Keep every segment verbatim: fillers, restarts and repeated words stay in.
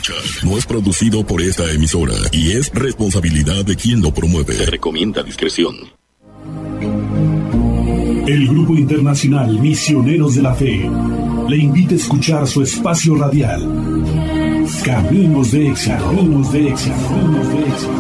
escuchar no es producido por esta emisora y es responsabilidad de quien lo promueve. Se recomienda discreción. El Grupo Internacional Misioneros de la Fe le invita a escuchar su espacio radial Caminos de Éxito. Caminos de Éxito. Caminos de Éxito.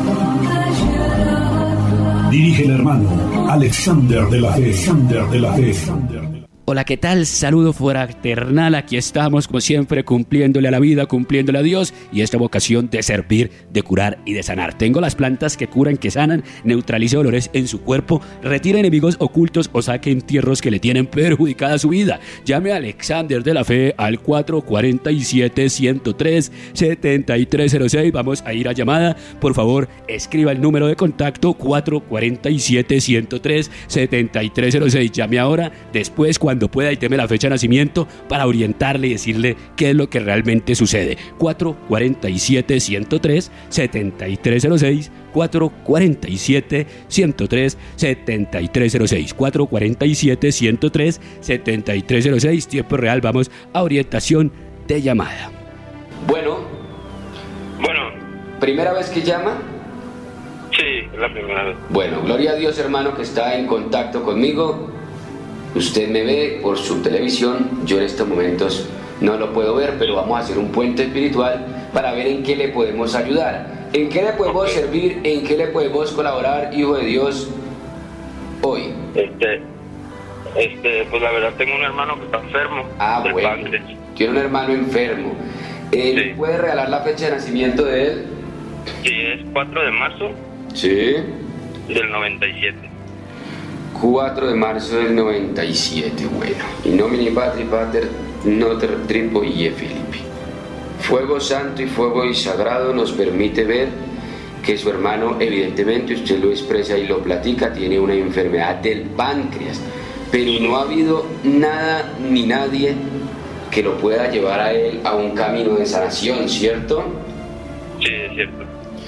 Dirige el hermano Alexander de la Fe. Alexander de la Fe. Hola, ¿qué tal? Saludo fraternal. Aquí estamos, como siempre, cumpliéndole a la vida, cumpliéndole a Dios y esta vocación de servir, de curar y de sanar. Tengo las plantas que curan, que sanan, neutralice dolores en su cuerpo, retira enemigos ocultos o saque entierros que le tienen perjudicada su vida. Llame a Alexander de la Fe al cuatro cuatro siete, uno cero tres, siete tres cero seis. Vamos a ir a llamada. Por favor, escriba el número de contacto cuatro cuatro siete, uno cero tres, siete tres cero seis. Llame ahora, después cuando Cuando pueda y teme la fecha de nacimiento para orientarle y decirle qué es lo que realmente sucede. cuatro cuatro siete, uno cero tres, siete tres cero seis, cuatro cuatro siete, uno cero tres, siete tres cero seis, cuatro cuatro siete, uno cero tres, siete tres cero seis. Tiempo real, vamos a orientación de llamada. Bueno. Bueno. ¿Primera vez que llama? Sí, es la primera vez. Bueno, gloria a Dios, hermano, que está en contacto conmigo. Usted me ve por su televisión, yo en estos momentos no lo puedo ver, pero vamos a hacer un puente espiritual para ver en qué le podemos ayudar, en qué le podemos okay. servir, en qué le podemos colaborar, hijo de Dios, hoy. Este, este, pues la verdad tengo un hermano que está enfermo. Ah, bueno, páncreas. Tiene un hermano enfermo. ¿Él sí. puede regalar la fecha de nacimiento de él? Sí, es cuatro de marzo. Sí. Del noventa y siete. cuatro de marzo del noventa y siete, bueno. In nomine Patri Pater, Noter Tripo y Filippi. Fuego santo y fuego y sagrado nos permite ver que su hermano, evidentemente, usted lo expresa y lo platica, tiene una enfermedad del páncreas, pero no ha habido nada ni nadie que lo pueda llevar a él a un camino de sanación, ¿cierto? Sí, es cierto.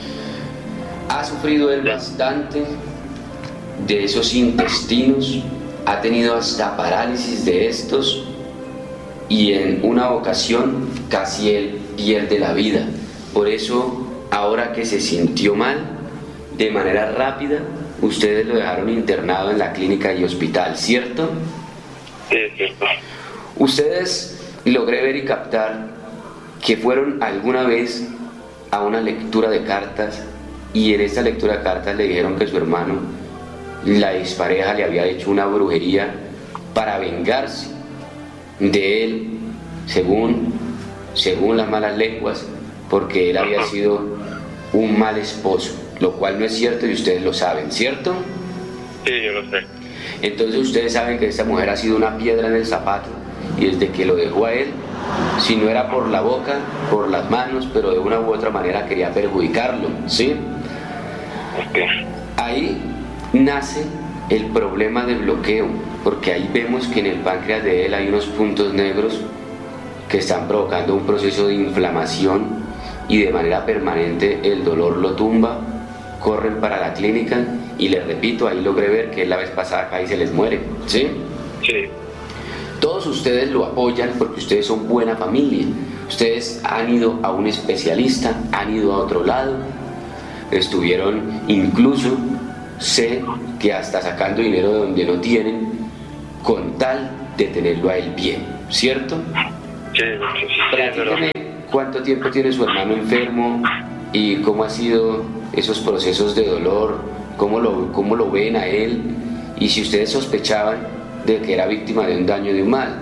Ha sufrido él bastante de esos intestinos, ha tenido hasta parálisis de estos y en una ocasión casi él pierde la vida. Por eso, ahora que se sintió mal, de manera rápida, ustedes lo dejaron internado en la clínica y hospital, ¿cierto? Sí, es cierto. Ustedes logré ver y captar que fueron alguna vez a una lectura de cartas y en esta lectura de cartas le dijeron que su hermano, la expareja, le había hecho una brujería para vengarse de él, según, según las malas lenguas, porque él había sido un mal esposo, lo cual no es cierto y ustedes lo saben, ¿cierto? Sí, yo lo sé. Entonces ustedes saben que esta mujer ha sido una piedra en el zapato y desde que lo dejó a él, si no era por la boca, por las manos, pero de una u otra manera quería perjudicarlo, ¿sí? Okay. Ahí nace el problema de bloqueo, porque ahí vemos que en el páncreas de él hay unos puntos negros que están provocando un proceso de inflamación y de manera permanente el dolor lo tumba, corren para la clínica y les repito, ahí logré ver que la vez pasada acá y se les muere, ¿sí? Sí. Todos ustedes lo apoyan porque ustedes son buena familia, ustedes han ido a un especialista, han ido a otro lado, estuvieron incluso, sé que hasta sacando dinero de donde no tienen, con tal de tenerlo a él bien, ¿cierto? Sí, sí, Platíqueme cuánto tiempo tiene su hermano enfermo y cómo han sido esos procesos de dolor, cómo lo, cómo lo ven a él y si ustedes sospechaban de que era víctima de un daño de un mal.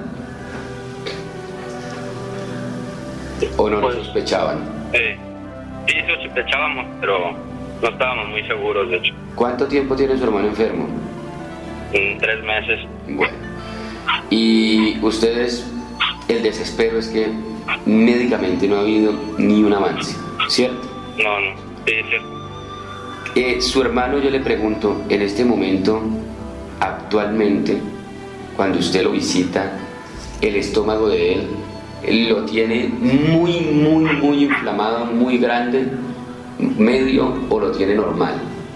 ¿O no pues, lo sospechaban? Eh, sí, sospechábamos, pero no estábamos muy seguros, de hecho. ¿Cuánto tiempo tiene su hermano enfermo? En tres meses. Bueno. Y ustedes, el desespero es que médicamente no ha habido ni un avance, ¿cierto? No, no, sí, es cierto. Eh, su hermano, yo le pregunto, en este momento, actualmente, cuando usted lo visita, el estómago de él, él lo tiene muy, muy, muy inflamado, muy grande, medio, o lo tiene normal.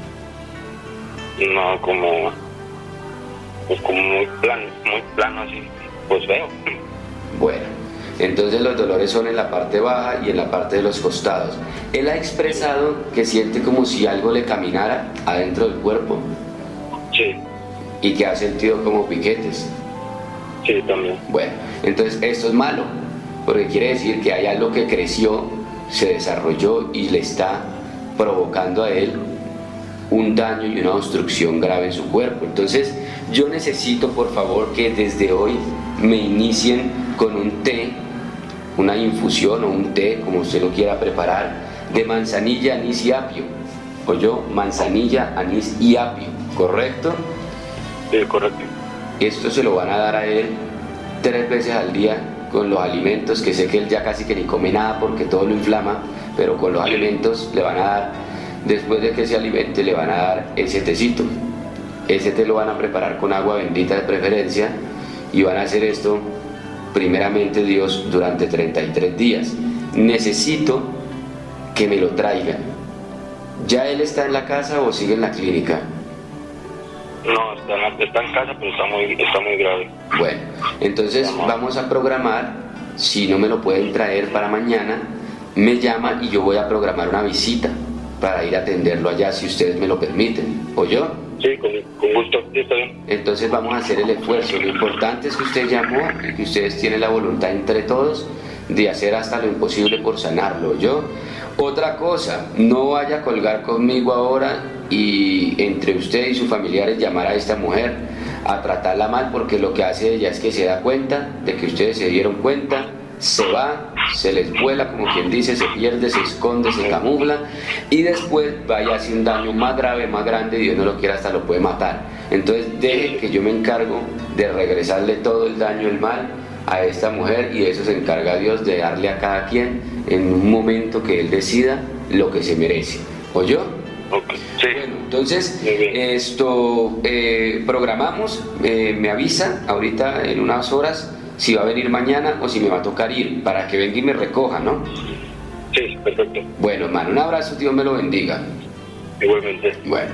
No, como, pues como muy plano, muy plano así, pues veo. Bueno, Entonces los dolores son en la parte baja y en la parte de los costados. Él ha expresado que siente como si algo le caminara adentro del cuerpo. Sí. Y que ha sentido como piquetes. Sí, también. Bueno, entonces esto es malo, porque quiere decir que hay algo que creció, se desarrolló y le está provocando a él un daño y una obstrucción grave en su cuerpo. Entonces yo necesito, por favor, que desde hoy me inicien con un té, una infusión o un té, como usted lo quiera preparar, de manzanilla, anís y apio. O yo, manzanilla, anís y apio, ¿correcto? Sí, correcto. Esto se lo van a dar a él tres veces al día con los alimentos, que sé que él ya casi que ni come nada porque todo lo inflama, pero con los alimentos le van a dar, después de que se alimente, le van a dar ese tecito. Ese té lo van a preparar con agua bendita de preferencia y van a hacer esto, primeramente Dios, durante treinta y tres días. Necesito que me lo traigan. ¿Ya él está en la casa o sigue en la clínica? No, está en, la, está en casa, pero está muy, está muy grave. Bueno, entonces vamos a programar, si no me lo pueden traer para mañana, me llaman y yo voy a programar una visita para ir a atenderlo allá, si ustedes me lo permiten. ¿Oyó? Sí, con, con gusto, sí, está bien. Entonces vamos a hacer el esfuerzo. Lo importante es que usted llamó y que ustedes tienen la voluntad entre todos de hacer hasta lo imposible por sanarlo, ¿oyó? Otra cosa, no vaya a colgar conmigo ahora y entre usted y sus familiares llamar a esta mujer a tratarla mal, porque lo que hace ella es que se da cuenta de que ustedes se dieron cuenta, se va, se les vuela, como quien dice, se pierde, se esconde, se camufla y después vaya a hacer un daño más grave, más grande, y Dios no lo quiera, hasta lo puede matar. Entonces deje que yo me encargo de regresarle todo el daño, el mal a esta mujer, y de eso se encarga Dios, de darle a cada quien en un momento que él decida lo que se merece. ¿Oyó? Okay. Sí. Bueno, entonces esto eh, programamos, eh, me avisa ahorita en unas horas si va a venir mañana o si me va a tocar ir, para que venga y me recoja, ¿no? Sí, perfecto. Bueno, hermano, un abrazo, Dios me lo bendiga. Igualmente. Bueno.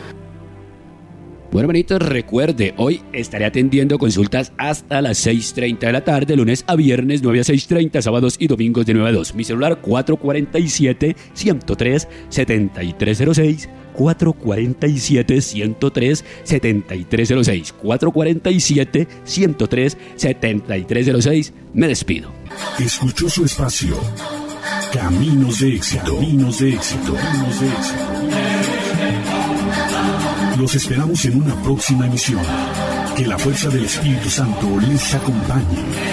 Bueno, hermanitos, recuerde, hoy estaré atendiendo consultas hasta las seis y treinta de la tarde, lunes a viernes, nueve a seis y treinta, sábados y domingos de nueve a dos. Mi celular cuatro cuatro siete, uno cero tres, siete tres cero seis, cuatro cuatro siete, uno cero tres, siete tres cero seis, cuatro cuatro siete, uno cero tres, siete tres cero seis. Me despido. Escuchó su espacio. Caminos de éxito. Caminos de éxito. Caminos de éxito. Los esperamos en una próxima emisión. Que la fuerza del Espíritu Santo les acompañe.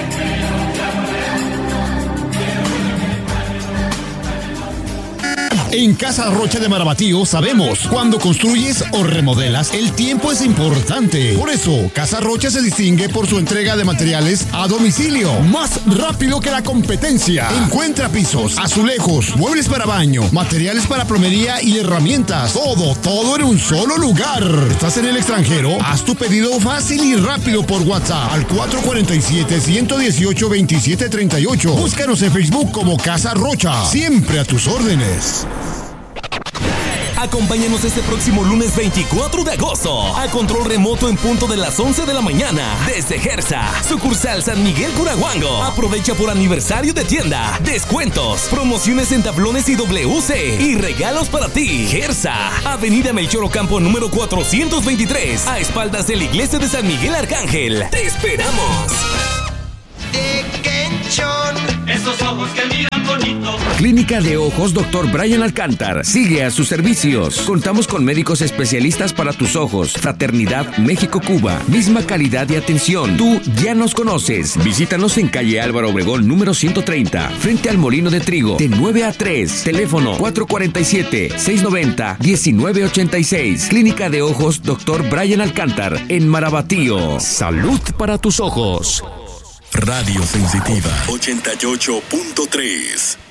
En Casa Rocha de Marabatío sabemos, cuando construyes o remodelas, el tiempo es importante. Por eso, Casa Rocha se distingue por su entrega de materiales a domicilio, más rápido que la competencia. Encuentra pisos, azulejos, muebles para baño, materiales para plomería y herramientas. Todo, todo en un solo lugar. ¿Estás en el extranjero? Haz tu pedido fácil y rápido por WhatsApp al cuatro cuatro siete, uno uno ocho, dos siete tres ocho. Búscanos en Facebook como Casa Rocha. Siempre a tus órdenes. Acompáñanos este próximo lunes veinticuatro de agosto a control remoto en punto de las once de la mañana desde Gersa, sucursal San Miguel Curahuango. Aprovecha por aniversario de tienda, descuentos, promociones en tablones y W C y regalos para ti. Gersa, Avenida Melchor Ocampo número cuatrocientos veintitrés, a espaldas de la iglesia de San Miguel Arcángel. ¡Te esperamos! Esos ojos que miran bonito. Clínica de Ojos doctor Brian Alcántar sigue a sus servicios. Contamos con médicos especialistas para tus ojos. Fraternidad México-Cuba. Misma calidad de atención. Tú ya nos conoces. Visítanos en calle Álvaro Obregón número ciento treinta, frente al Molino de Trigo, de nueve a tres. Teléfono cuatro cuatro siete, seis nueve cero, uno nueve ocho seis. Clínica de Ojos doctor Brian Alcántar en Marabatío. Salud para tus ojos. Radio Sensitiva ochenta y ocho punto tres.